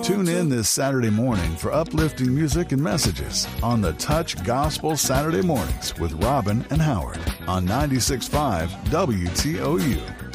Tune in this Saturday morning for uplifting music and messages on the Touch Gospel Saturday Mornings with Robin and Howard on 96.5 WTOU.